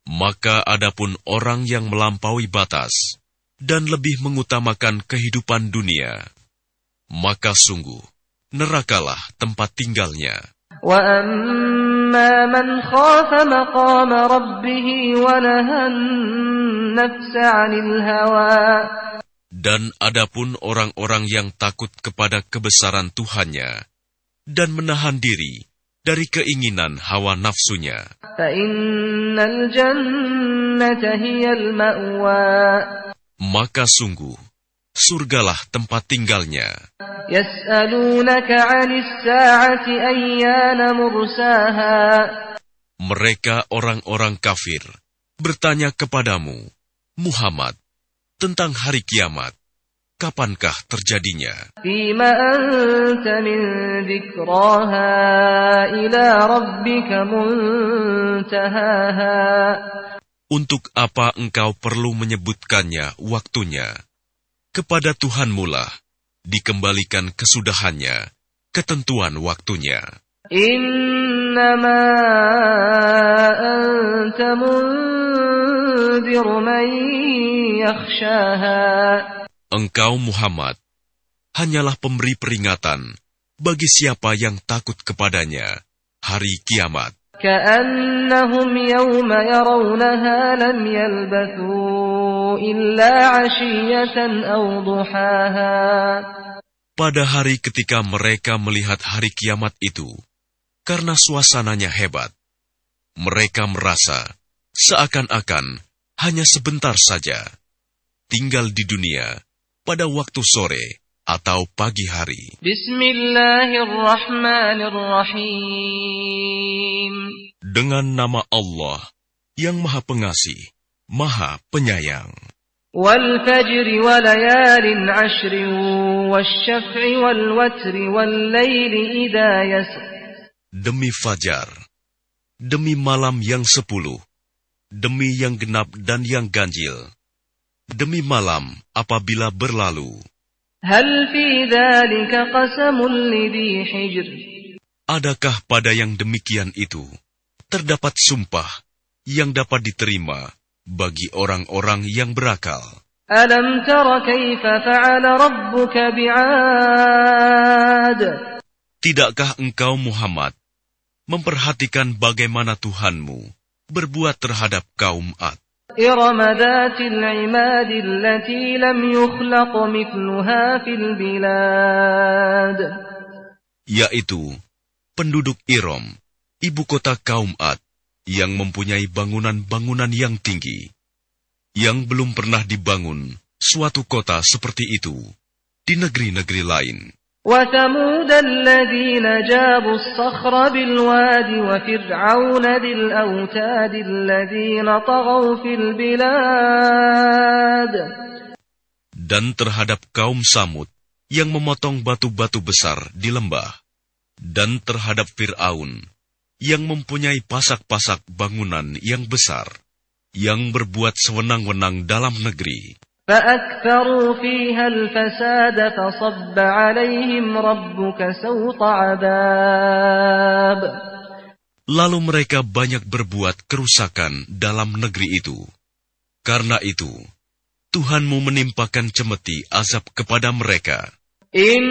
Maka adapun orang yang melampaui batas dan lebih mengutamakan kehidupan dunia, maka sungguh nerakalah tempat tinggalnya. وَأَمَّا مَنْ خَافَ مَقَامَ رَبِّهِ وَنَهَى النَّفْسَ عَنِ الْهَوَى. Dan adapun orang-orang yang takut kepada kebesaran Tuhannya dan menahan diri dari keinginan hawa nafsunya, فَإِنَّ الْجَنَّةَ هِيَ الْمَأْوَى. maka sungguh surgalah tempat tinggalnya. يَسْأَلُونَكَ عَنِ السَّاعَةِ أَيَّانَ مُرْسَاهَا. Mereka orang-orang kafir bertanya kepadamu, Muhammad, tentang hari kiamat, kapankah terjadinya? فِيمَ أَنْتَ مِنْ ذِكْرَاهَا إِلَى رَبِّكَ مُنْتَهَاهَا. Untuk apa engkau perlu menyebutkannya waktunya? Kepada Tuhanmulah dikembalikan kesudahannya, ketentuan waktunya. إِنَّمَا أَنْتَ مُنْذِرُ مَنْ يَخْشَاهَا. Engkau Muhammad hanyalah pemberi peringatan bagi siapa yang takut kepadanya hari kiamat. كَأَنَّهُمْ يَوْمَ يَرَوْنَهَا لَمْ يَلْبَثُوا إِلَّا عَشِيَّةً أَوْ ضُحَاهَا. Pada hari ketika mereka melihat hari kiamat itu, karena suasananya hebat, mereka merasa seakan-akan hanya sebentar saja tinggal di dunia pada waktu sore atau pagi hari. Bismillahirrahmanirrahim. Dengan nama Allah yang Maha Pengasih, Maha Penyayang. Wal fajri wa layalin ashrin wasyaf'i wal watri wal layli idha yasr. Demi fajar, demi malam yang 10, demi yang genap dan yang ganjil, demi malam apabila berlalu. Hal fi dzalika qasamun lidhi hijr. Adakah pada yang demikian itu terdapat sumpah yang dapat diterima bagi orang-orang yang berakal? Alam tara kaifa fa'ala rabbuka bi'ad. Tidakkah engkau Muhammad memperhatikan bagaimana Tuhanmu berbuat terhadap kaum Ad? إرم ذات العماد التي لم يخلق مثلها في البلاد. Yaitu penduduk Iram, ibu kota kaum Ad, yang mempunyai bangunan-bangunan yang tinggi, yang belum pernah dibangun suatu kota seperti itu di negeri-negeri lain. وثمود الذين جابوا الصخر بالواد وفرعون ذي الأوتاد الذين طغوا في البلاد. Dan terhadap kaum Samud yang memotong batu-batu besar di lembah, dan terhadap Fir'aun yang mempunyai pasak-pasak bangunan yang besar, yang berbuat sewenang-wenang dalam negeri. فأكثروا فيها الفساد فصب عليهم ربك سوط عذاب. Lalu mereka banyak berbuat kerusakan dalam negeri itu. Karena itu, Tuhanmu menimpakan cemeti azab kepada mereka.